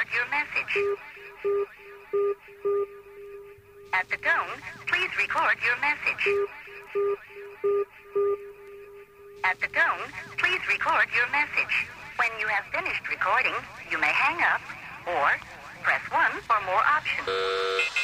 record your message. At the tone, please record your message. At the tone, please record your message. When you have finished recording, you may hang up or press 1 for more options.